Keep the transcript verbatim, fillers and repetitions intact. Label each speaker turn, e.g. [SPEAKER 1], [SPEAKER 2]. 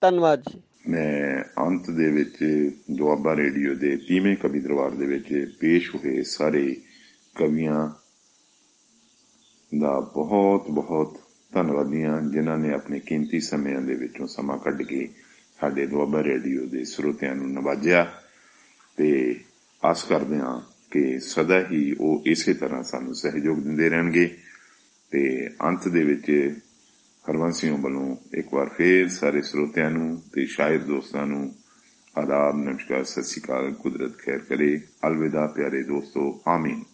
[SPEAKER 1] ਧੰਨਵਾਦ ਜੀ।
[SPEAKER 2] ਮੈਂ ਅੰਤ ਦੇ ਵਿੱਚ ਦੁਆਬਾ ਰੇਡੀਓ ਦੇ ਤੀਵੇਂ ਕਵੀ ਦਰਬਾਰ ਦੇ ਵਿੱਚ ਪੇਸ਼ ਹੋਏ ਸਾਰੇ ਕਵੀਆਂ ਦਾ ਬਹੁਤ ਬਹੁਤ ਧੰਨਵਾਦੀ ਹਾਂ, ਜਿਨ੍ਹਾਂ ਨੇ ਆਪਣੇ ਕੀਮਤੀ ਸਮਿਆਂ ਦੇ ਵਿੱਚੋਂ ਸਮਾਂ ਕੱਢ ਕੇ ਸਾਡੇ ਦੁਆਬਾ ਰੇਡੀਓ ਦੇ ਸਰੋਤਿਆਂ ਨੂੰ ਨਵਾਜਿਆ, ਤੇ ਆਸ ਕਰਦੇ ਹਾਂ ਕਿ ਸਦਾ ਹੀ ਉਹ ਇਸੇ ਤਰ੍ਹਾਂ ਸਾਨੂੰ ਸਹਿਯੋਗ ਦਿੰਦੇ ਰਹਿਣਗੇ। ਤੇ ਅੰਤ ਦੇ ਵਿੱਚ ਹਰਵੰਸ਼ੀਆਂ ਵੱਲੋਂ ਇੱਕ ਵਾਰ ਫੇਰ ਸਾਰੇ ਸਰੋਤਿਆਂ ਨੂੰ ਤੇ ਸ਼ਾਇਰ ਦੋਸਤਾਂ ਨੂੰ ਆਦਾਬ, ਨਮਸਕਾਰ, ਸਤਿ ਸ਼੍ਰੀ ਅਕਾਲ, ਕੁਦਰਤ ਖੈਰ ਕਰੇ, ਅਲਵਿਦਾ ਪਿਆਰੇ ਦੋਸਤੋ, ਆਮੀਨ।